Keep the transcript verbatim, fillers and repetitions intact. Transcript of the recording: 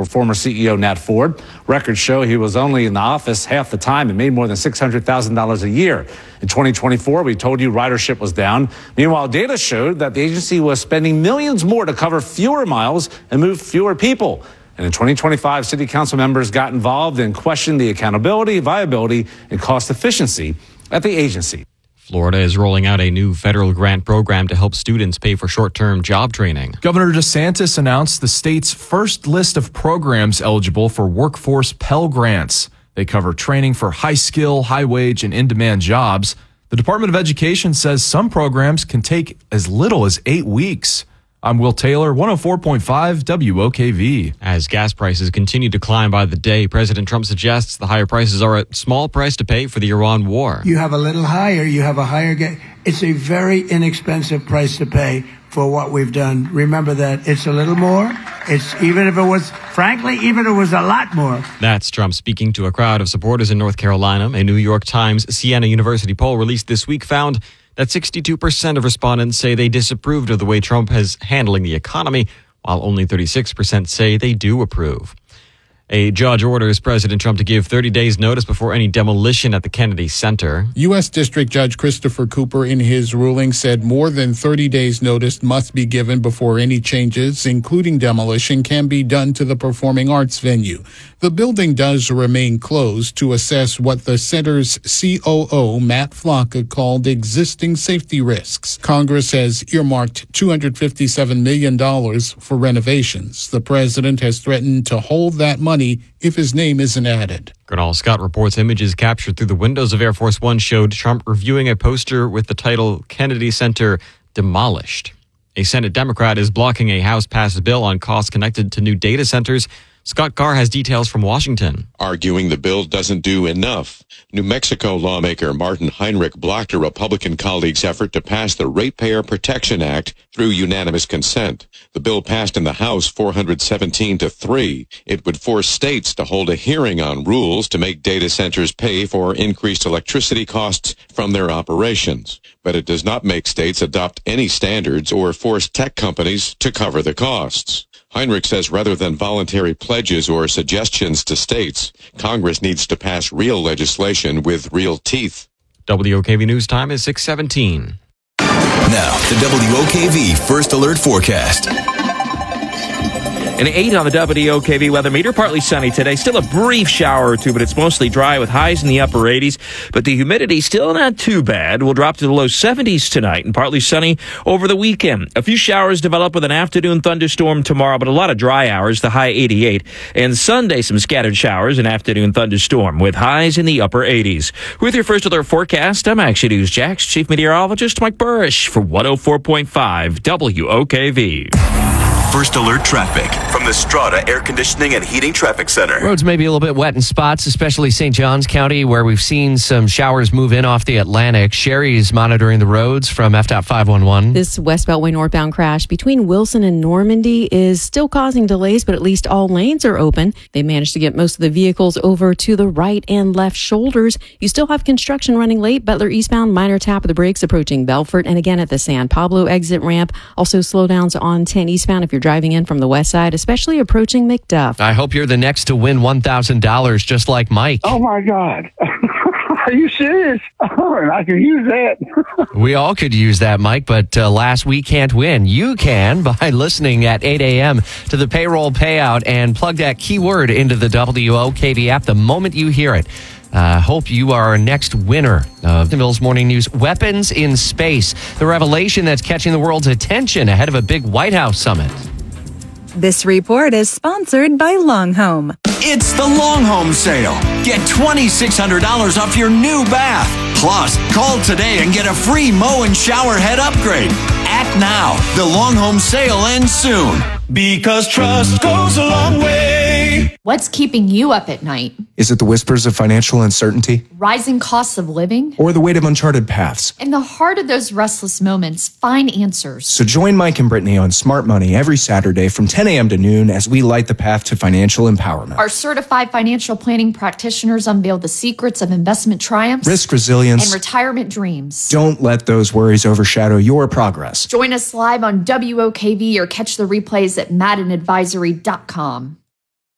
for former C E O Nat Ford. Records show he was only in the office half the time and made more than six hundred thousand dollars a year. In twenty twenty-four, we told you ridership was down. Meanwhile, data showed that the agency was spending millions more to cover fewer miles and move fewer people. And in twenty twenty-five, city council members got involved and questioned the accountability, viability, and cost efficiency at the agency. Florida is rolling out a new federal grant program to help students pay for short-term job training. Governor DeSantis announced the state's first list of programs eligible for workforce Pell Grants. They cover training for high-skill, high-wage, and in-demand jobs. The Department of Education says some programs can take as little as eight weeks. I'm Will Taylor, one oh four point five W O K V. As gas prices continue to climb by the day, President Trump suggests the higher prices are a small price to pay for the Iran war. You have a little higher, you have a higher gas. It's a very inexpensive price to pay for what we've done. Remember that it's a little more. It's even if it was, frankly, even if it was a lot more. That's Trump speaking to a crowd of supporters in North Carolina. A New York Times Siena University poll released this week found that sixty-two percent of respondents say they disapproved of the way Trump is handling the economy, while only thirty-six percent say they do approve. A judge orders President Trump to give thirty days notice before any demolition at the Kennedy Center. U S. District Judge Christopher Cooper, in his ruling, said more than thirty days notice must be given before any changes, including demolition, can be done to the performing arts venue. The building does remain closed to assess what the center's C O O, Matt Flocka, called existing safety risks. Congress has earmarked two hundred fifty-seven million dollars for renovations. The president has threatened to hold that money if his name isn't added. Gernal Scott reports images captured through the windows of Air Force One showed Trump reviewing a poster with the title Kennedy Center Demolished. A Senate Democrat is blocking a House-passed bill on costs connected to new data centers. Scott Carr has details from Washington. Arguing the bill doesn't do enough. New Mexico lawmaker Martin Heinrich blocked a Republican colleague's effort to pass the Ratepayer Protection Act through unanimous consent. The bill passed in the House four hundred seventeen to three. It would force states to hold a hearing on rules to make data centers pay for increased electricity costs from their operations. But it does not make states adopt any standards or force tech companies to cover the costs. Heinrich says rather than voluntary pledges or suggestions to states, Congress needs to pass real legislation with real teeth. W O K V News Time is six seventeen. Now, the W O K V First Alert Forecast. An eight on the W O K V weather meter. Partly sunny today. Still a brief shower or two, but it's mostly dry with highs in the upper eighties. But the humidity still not too bad. We'll drop to the low seventies tonight and partly sunny over the weekend. A few showers develop with an afternoon thunderstorm tomorrow, but a lot of dry hours, the high eighty-eight. And Sunday, some scattered showers and afternoon thunderstorm with highs in the upper eighties. With your First Alert forecast, I'm Action News Jax Chief Meteorologist Mike Burrish for one oh four point five W O K V. First Alert traffic from the Strata Air Conditioning and Heating Traffic Center. Roads may be a little bit wet in spots, especially Saint Johns County, where we've seen some showers move in off the Atlantic. Sherry's monitoring the roads from F DOT five one one. This West Beltway northbound crash between Wilson and Normandy is still causing delays, but at least all lanes are open. They managed to get most of the vehicles over to the right and left shoulders. You still have construction running late. Butler eastbound, minor tap of the brakes approaching Belfort, and again at the San Pablo exit ramp. Also slowdowns on ten eastbound if you're driving in from the west side, especially approaching McDuff. I hope you're the next to win one thousand dollars just like Mike. Oh, my God. Are you serious? Oh, I can use that. We all could use that, Mike, but uh, last we can't win. You can by listening at eight a.m. to the payroll payout and plug that keyword into the W O K V app the moment you hear it. I uh, hope you are our next winner of the Mills Morning News. Weapons in space, the revelation that's catching the world's attention ahead of a big White House summit. This report is sponsored by Longhome. It's the Longhome sale. Get twenty-six hundred dollars off your new bath. Plus, call today and get a free mow and shower head upgrade. Act now. The Longhome sale ends soon. Because trust goes a long way. What's keeping you up at night? Is it the whispers of financial uncertainty? Rising costs of living? Or the weight of uncharted paths? In the heart of those restless moments, find answers. So join Mike and Brittany on Smart Money every Saturday from ten a.m. to noon as we light the path to financial empowerment. Our certified financial planning practitioners unveil the secrets of investment triumphs, risk resilience, and retirement dreams. Don't let those worries overshadow your progress. Join us live on W O K V or catch the replays at madden advisory dot com.